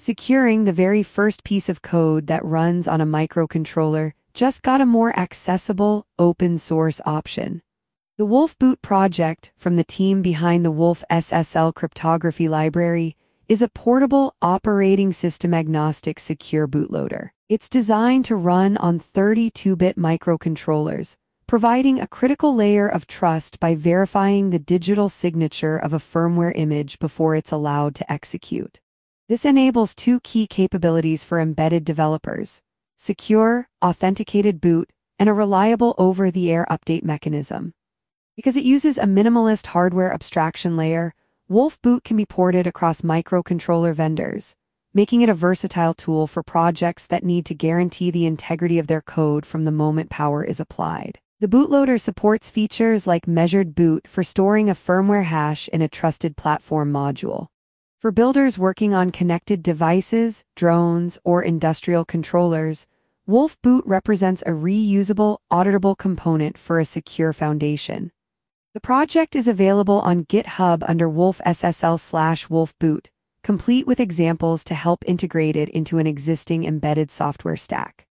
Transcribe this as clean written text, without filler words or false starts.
Securing the very first piece of code that runs on a microcontroller just got a more accessible, open-source option. The Wolf Boot project, from the team behind the Wolf SSL cryptography library, is a portable, operating system-agnostic secure bootloader. It's designed to run on 32-bit microcontrollers, providing a critical layer of trust by verifying the digital signature of a firmware image before it's allowed to execute. This enables two key capabilities for embedded developers: secure, authenticated boot, and a reliable over-the-air update mechanism. Because it uses a minimalist hardware abstraction layer, Wolf Boot can be ported across microcontroller vendors, making it a versatile tool for projects that need to guarantee the integrity of their code from the moment power is applied. The bootloader supports features like measured boot for storing a firmware hash in a trusted platform module. For builders working on connected devices, drones, or industrial controllers, Wolf Boot represents a reusable, auditable component for a secure foundation. The project is available on GitHub under Wolf SSL/Wolf Boot, complete with examples to help integrate it into an existing embedded software stack.